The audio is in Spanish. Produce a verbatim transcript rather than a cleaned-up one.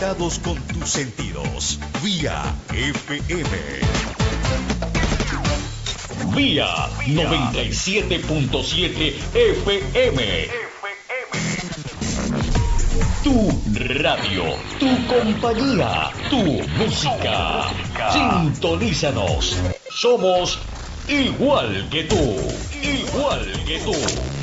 Conectados con tus sentidos. Vía F M. Vía noventa y siete punto siete F M. Tu radio, tu compañía, tu música. Sintonízanos. Somos igual que tú, igual que tú.